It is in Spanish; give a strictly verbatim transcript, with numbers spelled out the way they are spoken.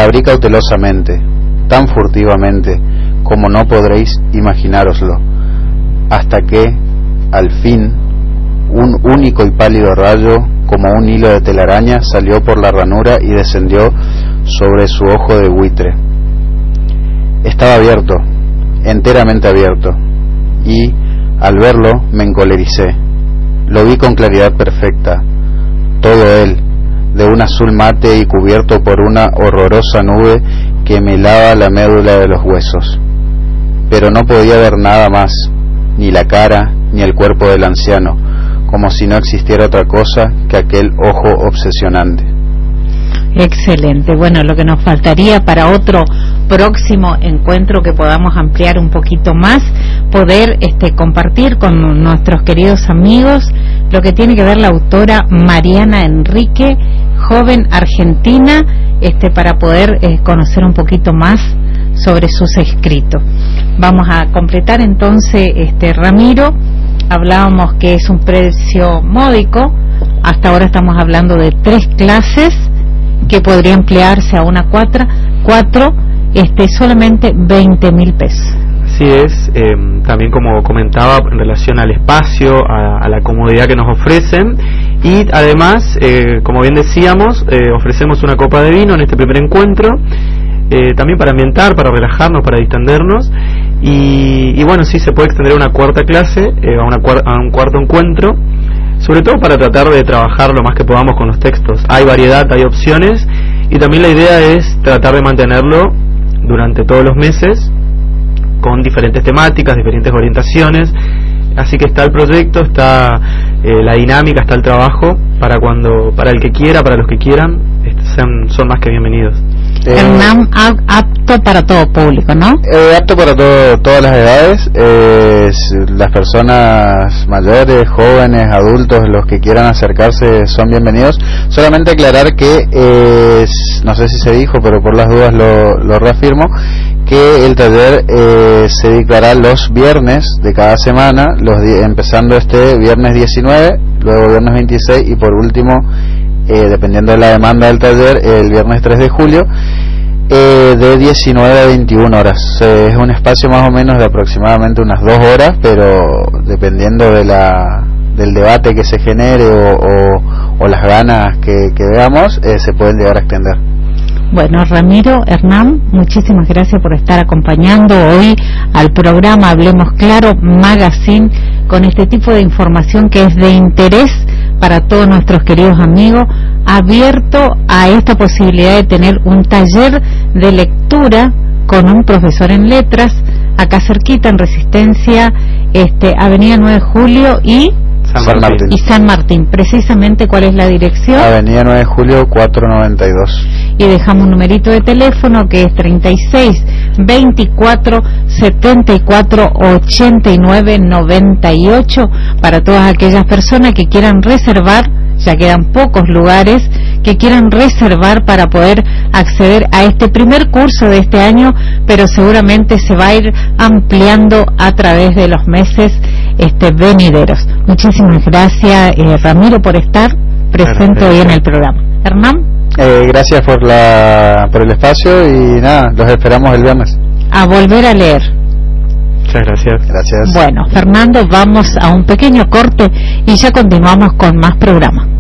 abrí cautelosamente, tan furtivamente como no podréis imaginároslo, hasta que, al fin, un único y pálido rayo, como un hilo de telaraña, salió por la ranura y descendió sobre su ojo de buitre. Estaba abierto, enteramente abierto, y, al verlo, me encolericé. Lo vi con claridad perfecta, todo él, de un azul mate y cubierto por una horrorosa nube que me helaba la médula de los huesos. Pero no podía ver nada más, ni la cara, ni el cuerpo del anciano, como si no existiera otra cosa que aquel ojo obsesionante. Excelente. Bueno, lo que nos faltaría para otro próximo encuentro que podamos ampliar un poquito más, poder este, compartir con nuestros queridos amigos lo que tiene que ver la autora Mariana Enrique, joven argentina, este, para poder eh, conocer un poquito más sobre sus escritos. Vamos a completar entonces, este, Ramiro. Hablábamos que es un precio módico. Hasta ahora estamos hablando de tres clases que podría emplearse a una cuatro, cuatro este, solamente veinte mil pesos. Así es, eh, también como comentaba en relación al espacio, a, a la comodidad que nos ofrecen, y además, eh, como bien decíamos, eh, ofrecemos una copa de vino en este primer encuentro, eh, también para ambientar, para relajarnos, para distendernos, y, y bueno, sí se puede extender a una cuarta clase, eh, a, una cuar- a un cuarto encuentro, sobre todo para tratar de trabajar lo más que podamos con los textos. Hay variedad, hay opciones, y también la idea es tratar de mantenerlo durante todos los meses con diferentes temáticas, diferentes orientaciones. Así que está el proyecto, está eh, la dinámica, está el trabajo para cuando, para el que quiera, para los que quieran, este, sean, son más que bienvenidos. Eh, Hernán, apto para todo público, ¿no? Eh, apto para todo, todas las edades, eh, las personas mayores, jóvenes, adultos, los que quieran acercarse son bienvenidos. Solamente aclarar que, eh, no sé si se dijo, pero por las dudas lo, lo reafirmo, que el taller eh, se dictará los viernes de cada semana, los di- empezando este viernes diecinueve, luego viernes veintiséis y por último, eh, dependiendo de la demanda del taller, el viernes tres de julio, eh, de diecinueve a veintiuna horas. Eh, es un espacio más o menos de aproximadamente unas dos horas, pero dependiendo de la del debate que se genere o, o, o las ganas que, que veamos, eh, se pueden llegar a extender. Bueno, Ramiro, Hernán, muchísimas gracias por estar acompañando hoy al programa Hablemos Claro Magazine, con este tipo de información que es de interés para todos nuestros queridos amigos, abierto a esta posibilidad de tener un taller de lectura con un profesor en letras, acá cerquita en Resistencia, este, Avenida nueve de Julio y San Martín. y San Martín. Precisamente, ¿cuál es la dirección? Avenida nueve de Julio cuatrocientos noventa y dos. Y dejamos un numerito de teléfono que es treinta y seis, veinticuatro, setenta y cuatro, ochenta y nueve, noventa y ocho para todas aquellas personas que quieran reservar. Ya quedan pocos lugares, que quieran reservar para poder acceder a este primer curso de este año, pero seguramente se va a ir ampliando a través de los meses este venideros. Muchísimas gracias, eh, Ramiro, por estar presente hoy en el programa. Hernán. Eh, gracias por la por el espacio y nada, los esperamos el viernes. A volver a leer. Muchas gracias. Gracias. Bueno, Fernando, vamos a un pequeño corte y ya continuamos con más programa.